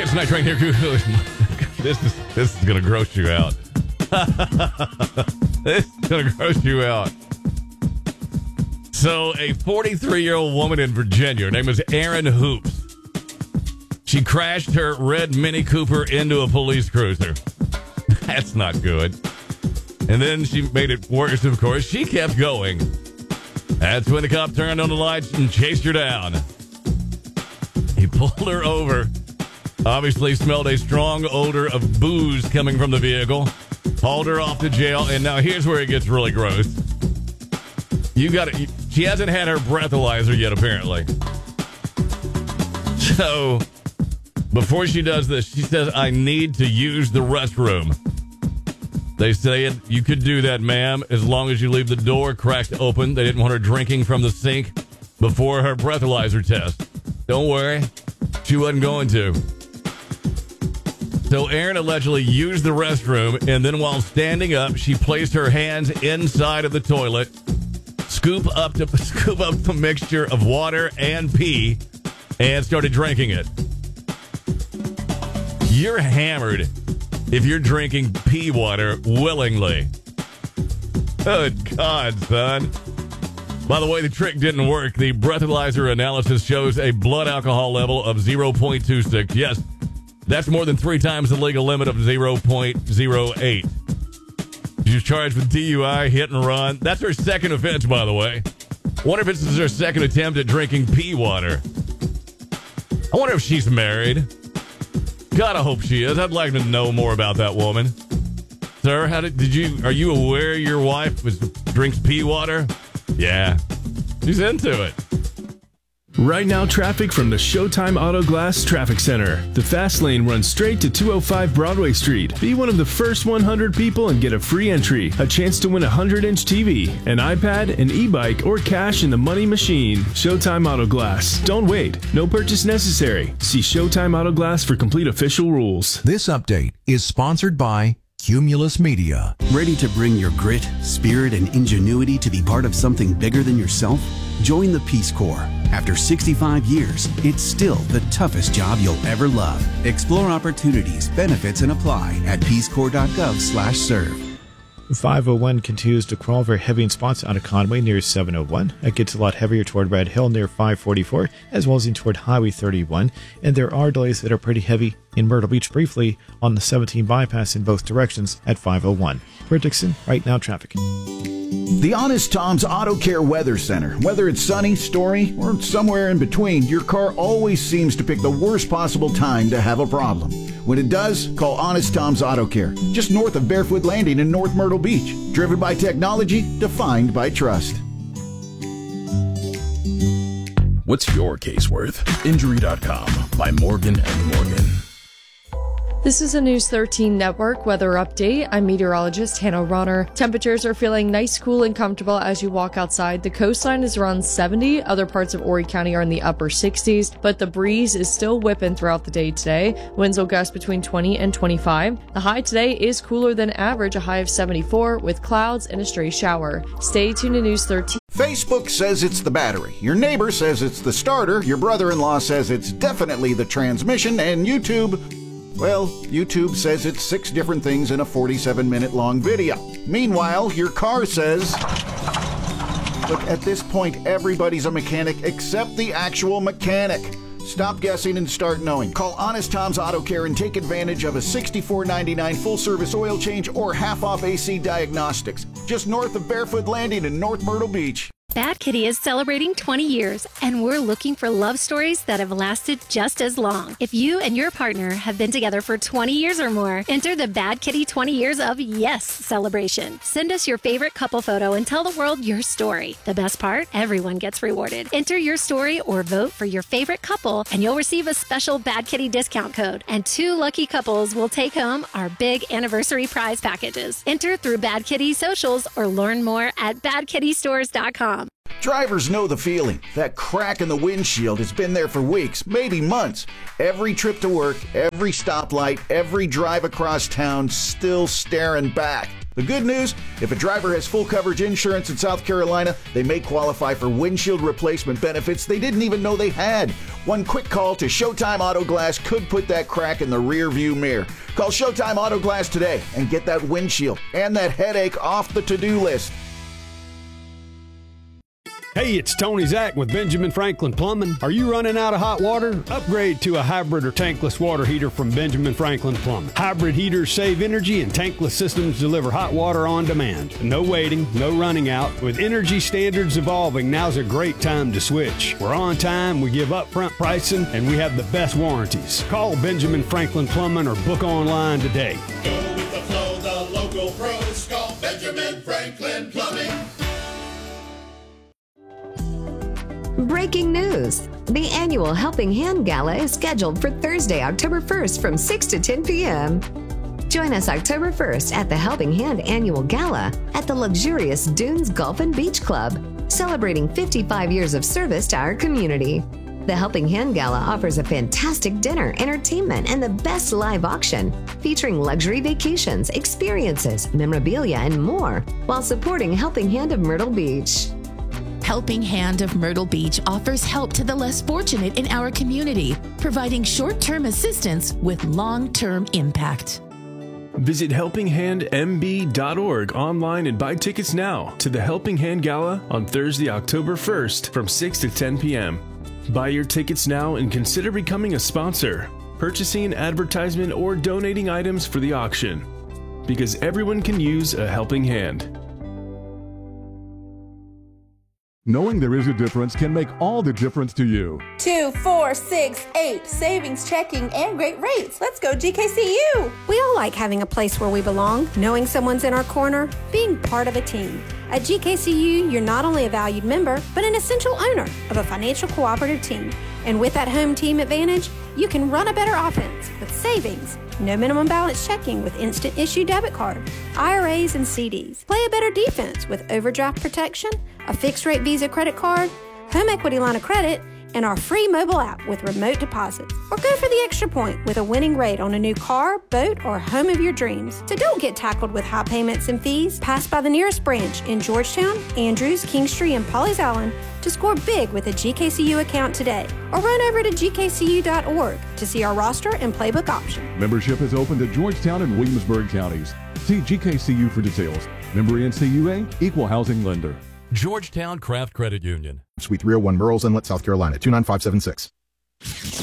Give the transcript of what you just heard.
tonight right here. This is going to gross you out. This is going to gross you out. So, a 43-year-old woman in Virginia, her name is Erin Hoops. She crashed her red Mini Cooper into a police cruiser. That's not good. And then she made it worse, of course. She kept going. That's when the cop turned on the lights and chased her down. He pulled her over. Obviously smelled a strong odor of booze coming from the vehicle. Hauled her off to jail. And now here's where it gets really gross. She hasn't had her breathalyzer yet, apparently. So, before she does this, she says, I need to use the restroom. They say you could do that, ma'am, as long as you leave the door cracked open. They didn't want her drinking from the sink before her breathalyzer test. Don't worry, she wasn't going to. So Erin allegedly used the restroom, and then while standing up, she placed her hands inside of the toilet, scoop up the mixture of water and pee, and started drinking it. You're hammered if you're drinking pee water willingly. Good God, son. By the way, the trick didn't work. The breathalyzer analysis shows a blood alcohol level of 0.26. Yes, that's more than 3 times the legal limit of 0.08. She's charged with DUI, hit and run. That's her second offense, by the way. I wonder if this is her second attempt at drinking pee water. I wonder if she's married. God, I hope she is. I'd like to know more about that woman. Sir, are you aware your wife drinks pee water? Yeah, she's into it. Right now, traffic from the Showtime Auto Glass Traffic Center. The fast lane runs straight to 205 Broadway Street. Be one of the first 100 people and get a free entry, a chance to win a 100-inch TV, an iPad, an e-bike, or cash in the money machine. Showtime Auto Glass. Don't wait. No purchase necessary. See Showtime Auto Glass for complete official rules. This update is sponsored by Cumulus Media. Ready to bring your grit, spirit, and ingenuity to be part of something bigger than yourself? Join the Peace Corps. After 65 years, it's still the toughest job you'll ever love. Explore opportunities, benefits, and apply at peacecorps.gov/serve. 501 continues to crawl very heavy in spots out of Conway near 701. It gets a lot heavier toward Red Hill near 544, as well as in toward Highway 31. And there are delays that are pretty heavy in Myrtle Beach briefly on the 17 bypass in both directions at 501. For Dixon, right now traffic. The Honest Tom's Auto Care Weather Center. Whether it's sunny, stormy, or somewhere in between, your car always seems to pick the worst possible time to have a problem. When it does, call Honest Tom's Auto Care, just north of Barefoot Landing in North Myrtle Beach. Driven by technology, defined by trust. What's your case worth? Injury.com by Morgan & Morgan. This is a News 13 Network weather update. I'm meteorologist Hannah Ronner. Temperatures are feeling nice, cool, and comfortable as you walk outside. The coastline is around 70. Other parts of Horry County are in the upper 60s, but the breeze is still whipping throughout the day today. Winds will gust between 20 and 25. The high today is cooler than average, a high of 74, with clouds and a stray shower. Stay tuned to News 13. Facebook says it's the battery. Your neighbor says it's the starter. Your brother-in-law says it's definitely the transmission. And YouTube says it's 6 different things in a 47-minute long video. Meanwhile, your car says... Look, at this point, everybody's a mechanic except the actual mechanic. Stop guessing and start knowing. Call Honest Tom's Auto Care and take advantage of a $64.99 full-service oil change or half-off AC diagnostics. Just north of Barefoot Landing in North Myrtle Beach. Bad Kitty is celebrating 20 years, and we're looking for love stories that have lasted just as long. If you and your partner have been together for 20 years or more, enter the Bad Kitty 20 Years of Yes celebration. Send us your favorite couple photo and tell the world your story. The best part? Everyone gets rewarded. Enter your story or vote for your favorite couple, and you'll receive a special Bad Kitty discount code. And 2 lucky couples will take home our big anniversary prize packages. Enter through Bad Kitty socials or learn more at badkittystores.com. Drivers know the feeling. That crack in the windshield has been there for weeks, maybe months. Every trip to work, every stoplight, every drive across town, still staring back. The good news, if a driver has full coverage insurance in South Carolina, they may qualify for windshield replacement benefits they didn't even know they had. One quick call to Showtime Auto Glass could put that crack in the rear view mirror. Call Showtime Auto Glass today and get that windshield and that headache off the to-do list. Hey, it's Tony Zach with Benjamin Franklin Plumbing. Are you running out of hot water? Upgrade to a hybrid or tankless water heater from Benjamin Franklin Plumbing. Hybrid heaters save energy and tankless systems deliver hot water on demand. No waiting, no running out. With energy standards evolving, now's a great time to switch. We're on time, we give upfront pricing, and we have the best warranties. Call Benjamin Franklin Plumbing or book online today. Go with the flow, the local pros. Call Benjamin Franklin Plumbing. Breaking news. The annual Helping Hand Gala is scheduled for Thursday, October 1st from 6 to 10 p.m. Join us October 1st at the Helping Hand Annual Gala at the luxurious Dunes Golf and Beach Club, celebrating 55 years of service to our community. The Helping Hand Gala offers a fantastic dinner, entertainment, and the best live auction, featuring luxury vacations, experiences, memorabilia, and more, while supporting Helping Hand of Myrtle Beach. Helping Hand of Myrtle Beach offers help to the less fortunate in our community, providing short-term assistance with long-term impact. Visit helpinghandmb.org online and buy tickets now to the Helping Hand Gala on Thursday, October 1st from 6 to 10 p.m. Buy your tickets now and consider becoming a sponsor, purchasing an advertisement, or donating items for the auction. Because everyone can use a helping hand. Knowing there is a difference can make all the difference to you. 2, 4, 6, 8. Savings, checking, and great rates. Let's go GKCU. We all like having a place where we belong, knowing someone's in our corner, being part of a team. At GKCU, you're not only a valued member, but an essential owner of a financial cooperative team. And with that home team advantage, you can run a better offense with savings, no minimum balance checking with instant issue debit card, IRAs and CDs. Play a better defense with overdraft protection, a fixed rate Visa credit card, home equity line of credit, and our free mobile app with remote deposits. Or go for the extra point with a winning rate on a new car, boat, or home of your dreams. So don't get tackled with high payments and fees. Pass by the nearest branch in Georgetown, Andrews, Kingstree, and Pawleys Island to score big with a GKCU account today. Or run over to gkcu.org to see our roster and playbook option. Membership is open to Georgetown and Williamsburg counties. See GKCU for details. Member NCUA, Equal Housing Lender. Georgetown Craft Credit Union. Suite 301 Merle's Inlet, South Carolina, 29576.